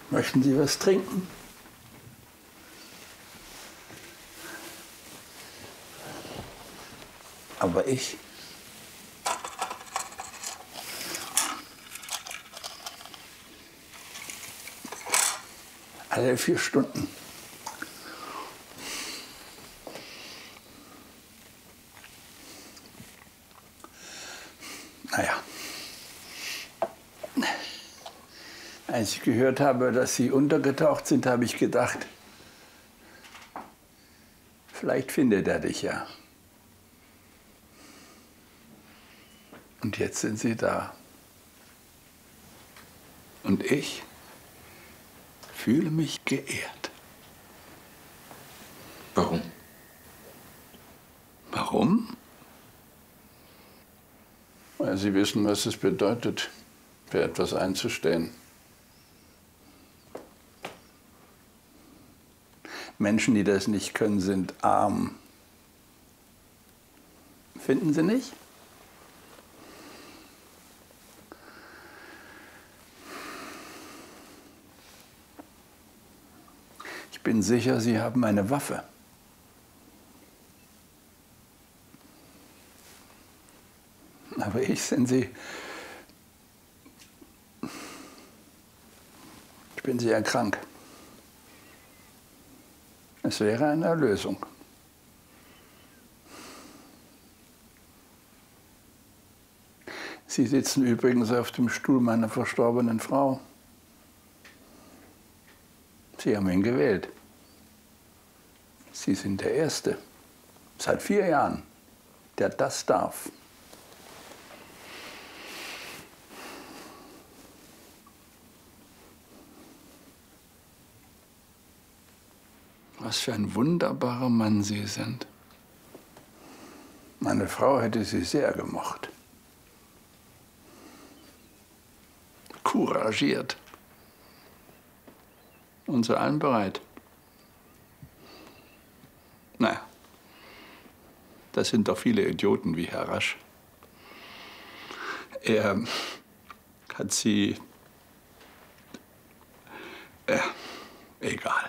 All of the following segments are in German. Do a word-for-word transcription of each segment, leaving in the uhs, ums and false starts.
Möchten Sie was trinken? Aber ich? Alle vier Stunden. Naja. Als ich gehört habe, dass Sie untergetaucht sind, habe ich gedacht, vielleicht findet er dich ja. Und jetzt sind Sie da. Und ich fühle mich geehrt. Warum? Warum? Weil Sie wissen, was es bedeutet, für etwas einzustehen. Menschen, die das nicht können, sind arm. Finden Sie nicht? Ich bin sicher, Sie haben eine Waffe. Aber ich, sind Sie... Ich bin sehr krank. Es wäre eine Erlösung. Sie sitzen übrigens auf dem Stuhl meiner verstorbenen Frau. Sie haben ihn gewählt. Sie sind der Erste, seit vier Jahren, der das darf. Was für ein wunderbarer Mann Sie sind. Meine Frau hätte Sie sehr gemocht. Couragiert. Und zu allem bereit. Naja, das sind doch viele Idioten wie Herr Rasch. Er hat Sie... Äh, egal.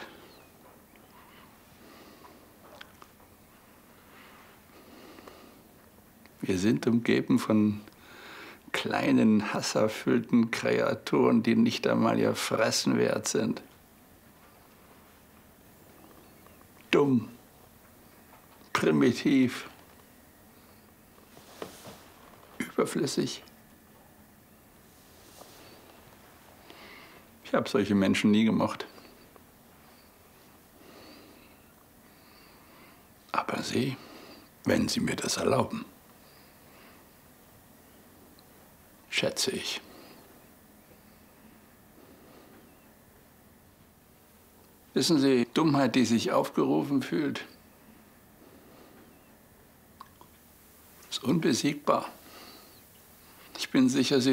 Wir sind umgeben von kleinen, hasserfüllten Kreaturen, die nicht einmal ihr Fressen wert sind. Dumm, primitiv, überflüssig. Ich habe solche Menschen nie gemocht. Aber Sie, wenn Sie mir das erlauben, schätze ich. Wissen Sie, Dummheit, die sich aufgerufen fühlt, ist unbesiegbar. Ich bin sicher, Sie